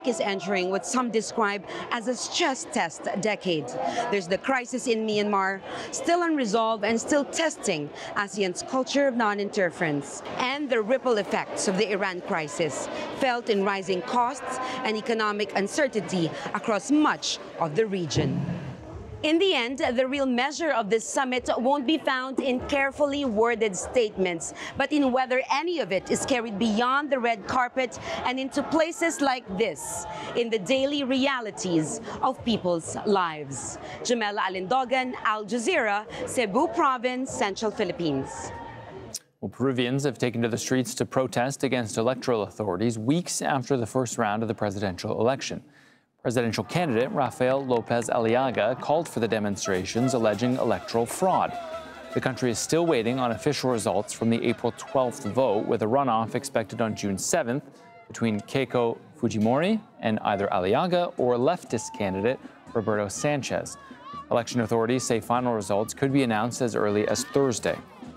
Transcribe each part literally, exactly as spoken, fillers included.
is entering what some describe as a stress test decade. There's the crisis in Myanmar, still unresolved and still testing ASEAN's culture of non-interference, and the ripple effects of the Iran crisis, felt in rising costs and economic uncertainty across much of the region. In the end, the real measure of this summit won't be found in carefully worded statements, but in whether any of it is carried beyond the red carpet and into places like this, in the daily realities of people's lives. Jamela Alindogan, Al Jazeera, Cebu Province, Central Philippines. Well, Peruvians have taken to the streets to protest against electoral authorities weeks after the first round of the presidential election. Presidential candidate Rafael Lopez Aliaga called for the demonstrations, alleging electoral fraud. The country is still waiting on official results from the April twelfth vote, with a runoff expected on June seventh between Keiko Fujimori and either Aliaga or leftist candidate Roberto Sanchez. Election authorities say final results could be announced as early as Thursday.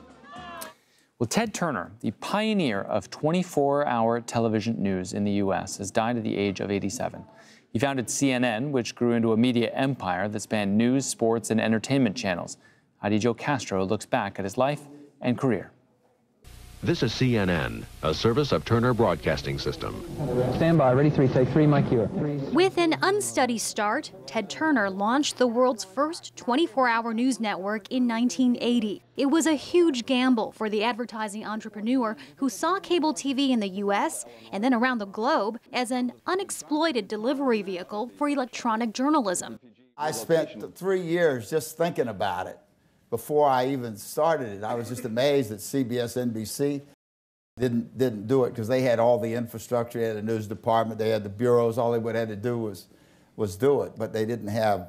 Well, Ted Turner, the pioneer of twenty-four hour television news in the U S, has died at the age of eighty-seven. He founded C N N, which grew into a media empire that spanned news, sports, and entertainment channels. Heidi Jo Castro looks back at his life and career. This is C N N, a service of Turner Broadcasting System. Stand by, ready, three, take three, Mike here. With an unsteady start, Ted Turner launched the world's first twenty-four hour news network in nineteen eighty. It was a huge gamble for the advertising entrepreneur who saw cable T V in the U S and then around the globe as an unexploited delivery vehicle for electronic journalism. I spent three years just thinking about it. Before I even started it, I was just amazed that C B S, N B C didn't, didn't do it, because they had all the infrastructure, they had a news department, they had the bureaus, all they would have to do was, was do it, but they didn't have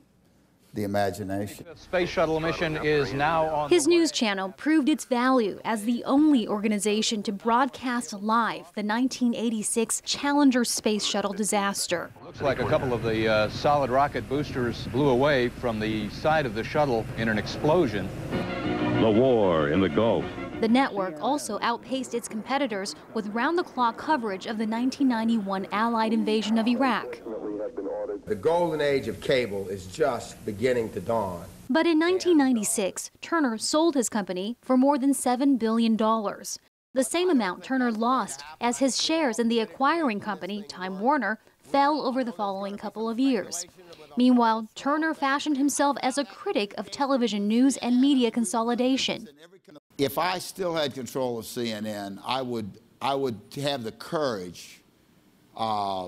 the imagination. The space shuttle mission is now on. His news channel proved its value as the only organization to broadcast live the nineteen eighty-six Challenger space shuttle disaster. Looks like a couple of the uh, solid rocket boosters blew away from the side of the shuttle in an explosion. The war in the Gulf. The network also outpaced its competitors with round-the-clock coverage of the nineteen ninety-one Allied invasion of Iraq. The golden age of cable is just beginning to dawn. But in nineteen ninety-six, Turner sold his company for more than seven billion dollars. The same amount Turner lost as his shares in the acquiring company, Time Warner, fell over the following couple of years. Meanwhile, Turner fashioned himself as a critic of television news and media consolidation. If I still had control of C N N, I would, I would have the courage uh,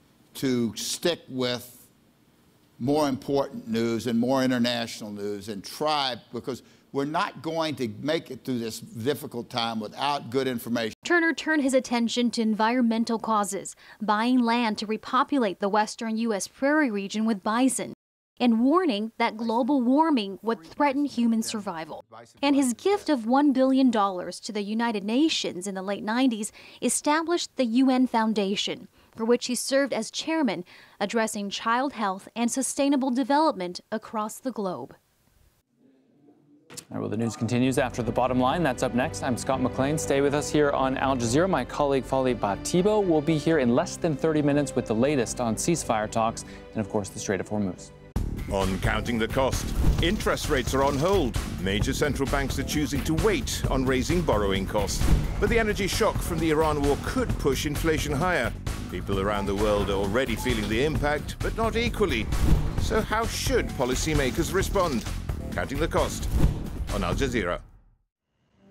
to stick with more important news and more international news and try, because we're not going to make it through this difficult time without good information. Turner turned his attention to environmental causes, buying land to repopulate the western U S prairie region with bison, and warning that global warming would threaten human survival. And his gift of one billion dollars to the United Nations in the late nineties established the U N Foundation, for which he served as chairman, addressing child health and sustainable development across the globe. All right, well, the news continues after the bottom line. That's up next. I'm Scott McLean. Stay with us here on Al Jazeera. My colleague Fali Batibo will be here in less than thirty minutes with the latest on ceasefire talks and, of course, the Strait of Hormuz. On Counting the Cost, interest rates are on hold. Major central banks are choosing to wait on raising borrowing costs. But the energy shock from the Iran war could push inflation higher. People around the world are already feeling the impact, but not equally. So how should policymakers respond? Counting the Cost on Al Jazeera.